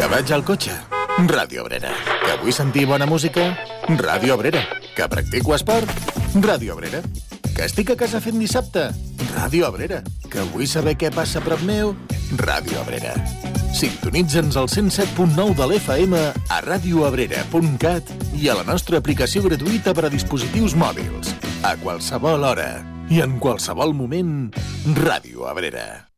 vaig al cotxe? Ràdio Abrera. Que vull sentir bona música? Ràdio Abrera. Que practico esport? Ràdio Abrera. Que estic a casa fent dissabte? Ràdio Abrera. Que vull saber què passa a prop meu? Ràdio Abrera. Sintonitza'ns al 107.9 de l'FM a radioabrera.cat i a la nostra aplicació gratuïta per a dispositius mòbils. A qualsevol hora i en qualsevol moment, Ràdio Abrera.